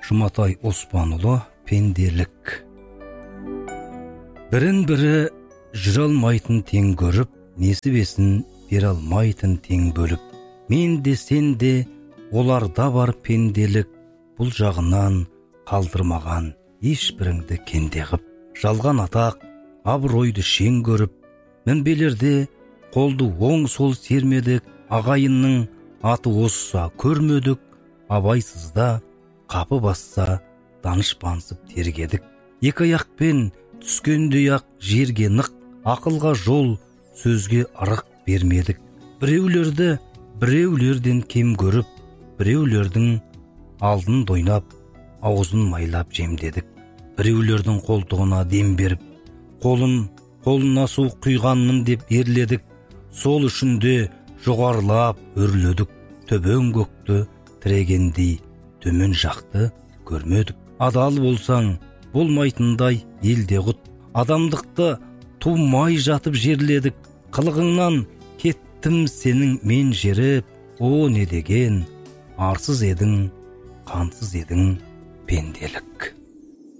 Жұматай Оспанұлы, пенделік. Бірін-бірі жүре алмайтын тең көріп, несібесін бере алмайтын тең бөліп. Мен де сен де оларда бар пенделік, бұл жағынан қалдырмаған ешбіріңді кенде қып. Жалған атақ, абыройды шен көріп, мінбелерде қолды оң сол сермедік, ағайынның аты осса көрмедік, абайсызда қапы басса данышпансып тергедік. Екі аяқпен түскендей ақ жерге нық, ақылға жол, сөзге ырық бермедік. Біреулерден кем көріп, біреулердің алдын дойнап, аузын майлап жемдедік. Біреулердің қолтығына дем беріп, қолына су құйғанмын деп ерледік. Сол үшін де жоғарылап өрледік. Төбен көкті тірегендей төмен жақты көрмедік. Адал болсаң болмайтындай елде құт, адамдықты тумай жатып жерледік. Қылығыңнан кеттім сенің мен жеріп, о не деген арсыз едің, қансыз едің, пенделік.